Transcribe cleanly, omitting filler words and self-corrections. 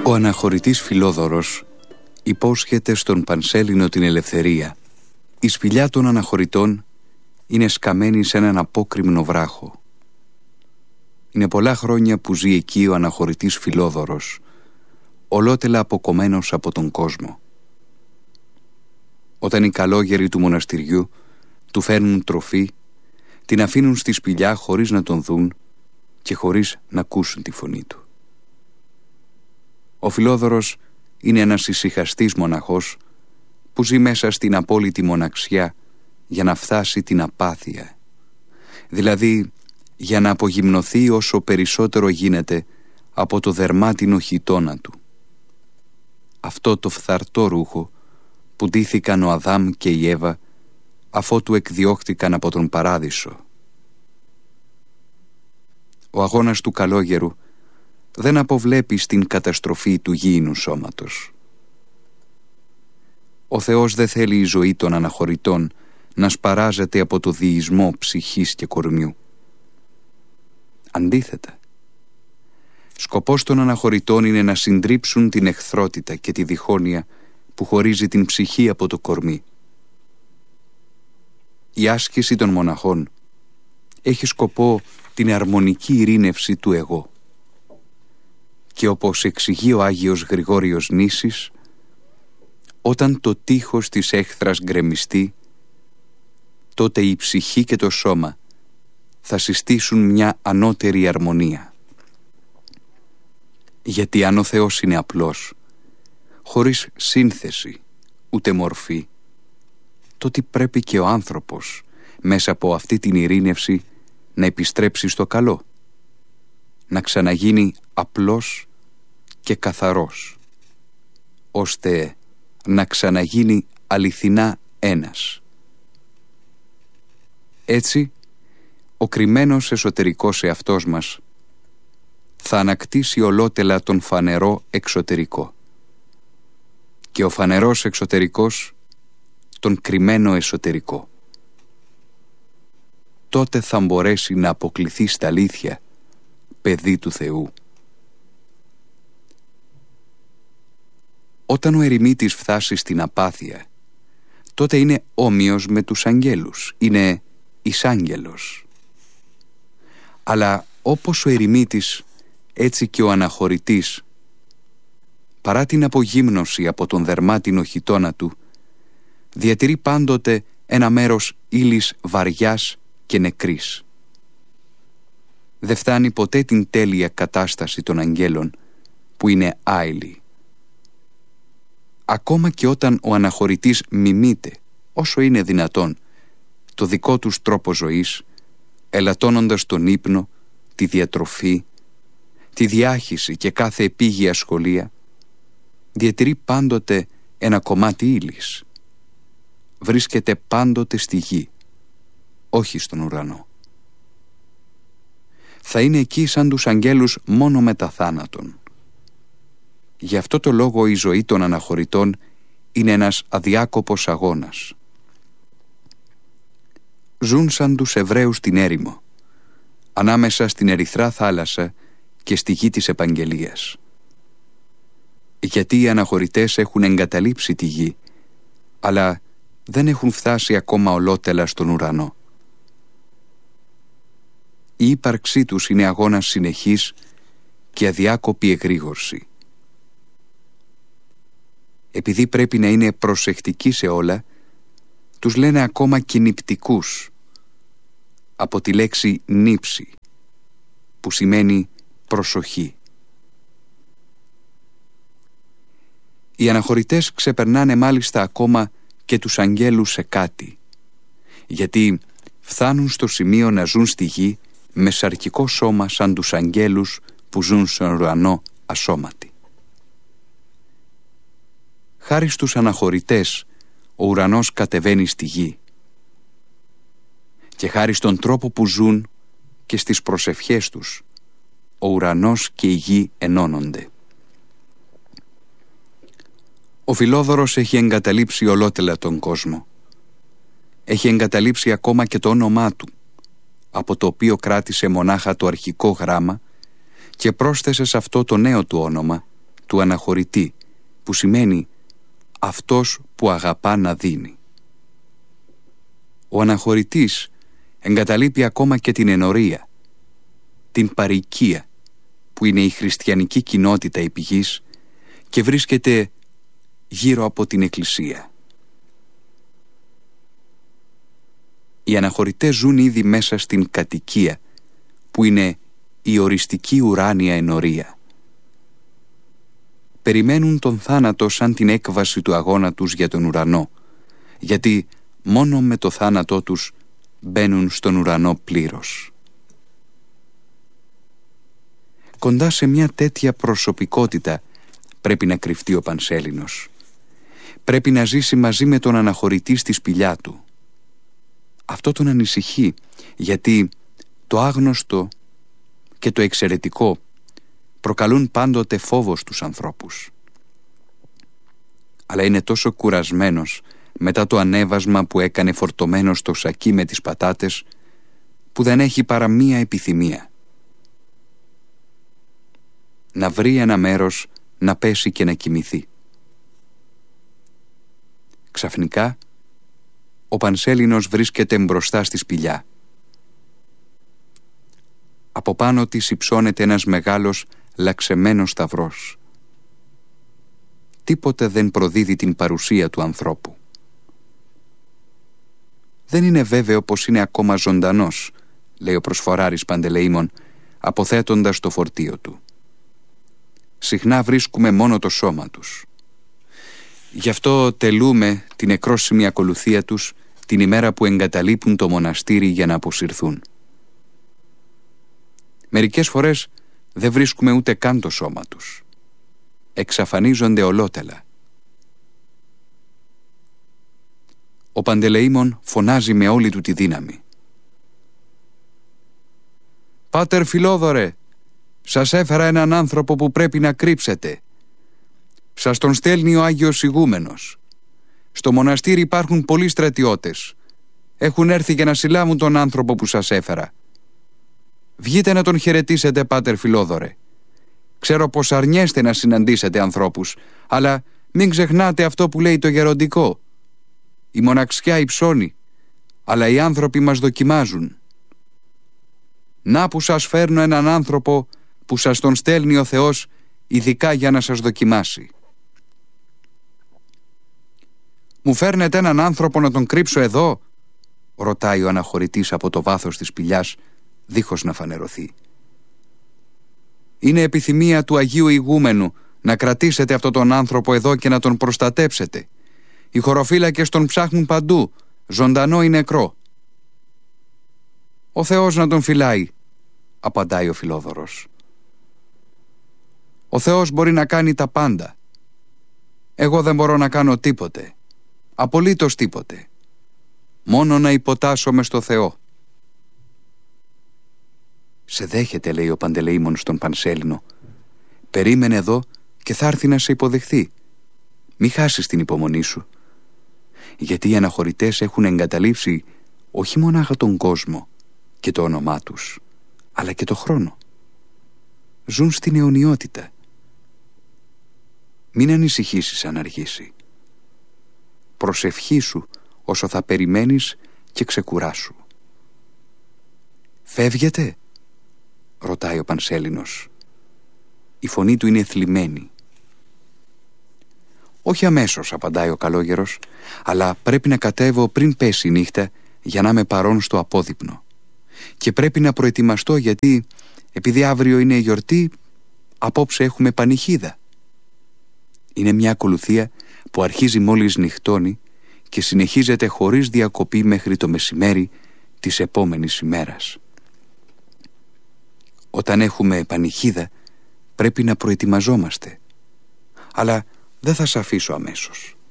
Ο αναχωρητής Φιλόδωρος υπόσχεται στον Πανσέλινο την ελευθερία. Η σπηλιά των αναχωρητών είναι σκαμμένη σε έναν απόκρημνο βράχο. Είναι πολλά χρόνια που ζει εκεί ο αναχωρητής Φιλόδωρος, ολότελα αποκομμένος από τον κόσμο. Όταν οι καλόγεροι του μοναστηριού του φέρνουν τροφή, την αφήνουν στη σπηλιά χωρίς να τον δουν και χωρίς να ακούσουν τη φωνή του. Ο Φιλόδωρος είναι ένας ησυχαστής μοναχός που ζει μέσα στην απόλυτη μοναξιά για να φτάσει την απάθεια, δηλαδή για να απογυμνωθεί όσο περισσότερο γίνεται από το δερμάτινο χιτώνα του. Αυτό το φθαρτό ρούχο που ντύθηκαν ο Αδάμ και η Εύα αφότου εκδιώχτηκαν από τον παράδεισο. Ο αγώνας του καλόγερου δεν αποβλέπει στην καταστροφή του γήινου σώματος. Ο Θεός δεν θέλει η ζωή των αναχωρητών να σπαράζεται από το διεισμό ψυχής και κορμιού. Αντίθετα, σκοπός των αναχωρητών είναι να συντρίψουν την εχθρότητα και τη διχόνοια που χωρίζει την ψυχή από το κορμί. Η άσκηση των μοναχών έχει σκοπό την αρμονική ειρήνευση του εγώ. Και όπως εξηγεί ο Άγιος Γρηγόριος Νήσης, όταν το τείχος της έχθρας γκρεμιστεί, τότε η ψυχή και το σώμα θα συστήσουν μια ανώτερη αρμονία. Γιατί αν ο Θεός είναι απλός, χωρίς σύνθεση ούτε μορφή, τότε πρέπει και ο άνθρωπος μέσα από αυτή την ειρήνευση να επιστρέψει στο καλό, να ξαναγίνει απλός και καθαρός, ώστε να ξαναγίνει αληθινά ένας. Έτσι, ο κρυμμένος εσωτερικός εαυτός μας θα ανακτήσει ολότελα τον φανερό εξωτερικό και ο φανερός εξωτερικός τον κρυμμένο εσωτερικό. Τότε θα μπορέσει να αποκληθεί στα αλήθεια παιδί του Θεού. Όταν ο ερημίτης φτάσει στην απάθεια, τότε είναι όμοιος με τους αγγέλους, είναι εισάγγελος. Αλλά όπως ο ερημίτης, έτσι και ο αναχωρητής, παρά την απογύμνωση από τον δερμάτινο χιτώνα του, διατηρεί πάντοτε ένα μέρος ύλης βαριάς και νεκρής. Δεν φτάνει ποτέ την τέλεια κατάσταση των αγγέλων, που είναι άειλη. Ακόμα και όταν ο αναχωρητής μιμείται, όσο είναι δυνατόν, το δικό τους τρόπο ζωής, ελαττώνοντας τον ύπνο, τη διατροφή, τη διάχυση και κάθε επίγεια σχολεία, διατηρεί πάντοτε ένα κομμάτι ύλης. Βρίσκεται πάντοτε στη γη, όχι στον ουρανό. Θα είναι εκεί σαν τους αγγέλους μόνο μετά θάνατον. Γι' αυτό το λόγο η ζωή των αναχωρητών είναι ένας αδιάκοπος αγώνας. Ζουν σαν τους Εβραίους στην έρημο, ανάμεσα στην ερυθρά θάλασσα και στη γη της επαγγελίας. Γιατί οι αναχωρητές έχουν εγκαταλείψει τη γη, αλλά δεν έχουν φτάσει ακόμα ολότελα στον ουρανό. Η ύπαρξή τους είναι αγώνας συνεχής και αδιάκοπη εγρήγορση. Επειδή πρέπει να είναι προσεκτικοί σε όλα, τους λένε ακόμα και νηπτικούς, από τη λέξη νύψη, που σημαίνει προσοχή. Οι αναχωρητές ξεπερνάνε μάλιστα ακόμα και τους αγγέλους σε κάτι, γιατί φτάνουν στο σημείο να ζουν στη γη με σαρκικό σώμα σαν τους αγγέλους που ζουν στον ουρανό ασώματοι. Χάρη στους αναχωρητές, ο ουρανός κατεβαίνει στη γη. Και χάρη στον τρόπο που ζουν και στις προσευχές τους, ο ουρανός και η γη ενώνονται. Ο Φιλόδωρος έχει εγκαταλείψει ολότελα τον κόσμο. Έχει εγκαταλείψει ακόμα και το όνομά του, από το οποίο κράτησε μονάχα το αρχικό γράμμα και πρόσθεσε σε αυτό το νέο του όνομα, του αναχωρητή, που σημαίνει αυτός που αγαπά να δίνει. Ο αναχωρητής εγκαταλείπει ακόμα και την ενορία, την παροικία, που είναι η χριστιανική κοινότητα επί γης, και βρίσκεται γύρω από την Εκκλησία. Οι αναχωρητές ζουν ήδη μέσα στην κατοικία, που είναι η οριστική ουράνια ενορία. Περιμένουν τον θάνατο σαν την έκβαση του αγώνα τους για τον ουρανό, γιατί μόνο με το θάνατό τους μπαίνουν στον ουρανό πλήρως. Κοντά σε μια τέτοια προσωπικότητα πρέπει να κρυφτεί ο Πανσέλινος. Πρέπει να ζήσει μαζί με τον αναχωρητή στη σπηλιά του. Αυτό τον ανησυχεί, γιατί το άγνωστο και το εξαιρετικό προκαλούν πάντοτε φόβο στους ανθρώπους. Αλλά είναι τόσο κουρασμένος μετά το ανέβασμα που έκανε φορτωμένος στο σακί με τις πατάτες, που δεν έχει παρά μία επιθυμία: να βρει ένα μέρος να πέσει και να κοιμηθεί. Ξαφνικά ο Πανσέλινος βρίσκεται μπροστά στη σπηλιά. Από πάνω της υψώνεται ένας μεγάλος λαξεμένος σταυρός. Τίποτε δεν προδίδει την παρουσία του ανθρώπου. «Δεν είναι βέβαιο πως είναι ακόμα ζωντανός», λέει ο προσφοράρης Παντελεήμων, αποθέτοντας το φορτίο του. «Συχνά βρίσκουμε μόνο το σώμα τους. Γι' αυτό τελούμε την εκρόσιμη ακολουθία τους την ημέρα που εγκαταλείπουν το μοναστήρι για να αποσυρθούν. Μερικές φορές δεν βρίσκουμε ούτε καν το σώμα τους. Εξαφανίζονται ολότελα». Ο Παντελεήμων φωνάζει με όλη του τη δύναμη: «Πάτερ Φιλόδωρε, σας έφερα έναν άνθρωπο που πρέπει να κρύψετε. Σας τον στέλνει ο Άγιος Ηγούμενος. Στο μοναστήρι υπάρχουν πολλοί στρατιώτες. Έχουν έρθει για να συλλάβουν τον άνθρωπο που σας έφερα. Βγείτε να τον χαιρετήσετε, πάτερ Φιλόδωρε. Ξέρω πως αρνιέστε να συναντήσετε ανθρώπους, αλλά μην ξεχνάτε αυτό που λέει το γεροντικό. Η μοναξιά υψώνει, αλλά οι άνθρωποι μας δοκιμάζουν. Να που σας φέρνω έναν άνθρωπο που σας τον στέλνει ο Θεός ειδικά για να σας δοκιμάσει». «Μου φέρνετε έναν άνθρωπο να τον κρύψω εδώ?» ρωτάει ο αναχωρητής από το βάθος της σπηλιάς, δίχως να φανερωθεί. «Είναι επιθυμία του Αγίου Ηγούμενου να κρατήσετε αυτόν τον άνθρωπο εδώ και να τον προστατέψετε. Οι χωροφύλακες τον ψάχνουν παντού, ζωντανό ή νεκρό». «Ο Θεός να τον φυλάει», απαντάει ο Φιλόδωρος. «Ο Θεός μπορεί να κάνει τα πάντα. Εγώ δεν μπορώ να κάνω τίποτε, απολύτως τίποτε. Μόνο να υποτάσσομαι στο Θεό». «Σε δέχεται», λέει ο Παντελεήμων στον Πανσέλινο. «Περίμενε εδώ και θα έρθει να σε υποδεχθεί. Μη χάσεις την υπομονή σου. Γιατί οι αναχωρητές έχουν εγκαταλείψει όχι μονάχα τον κόσμο και το όνομά τους, αλλά και το χρόνο. Ζουν στην αιωνιότητα. Μην ανησυχήσεις αν αργήσει. Προσευχήσου όσο θα περιμένεις και ξεκουράσου». «Φεύγετε?» ρωτάει ο Πανσέλινος. Η φωνή του είναι θλιμμένη. «Όχι αμέσως», απαντάει ο καλόγερος, «αλλά πρέπει να κατέβω πριν πέσει η νύχτα για να είμαι παρόν στο απόδειπνο. Και πρέπει να προετοιμαστώ γιατί, επειδή αύριο είναι γιορτή, απόψε έχουμε πανηχίδα». Είναι μια ακολουθία που αρχίζει μόλις νυχτώνει και συνεχίζεται χωρίς διακοπή μέχρι το μεσημέρι της επόμενης ημέρας. Όταν έχουμε πανηχίδα πρέπει να προετοιμαζόμαστε. Αλλά δεν θα σε αφήσω αμέσως.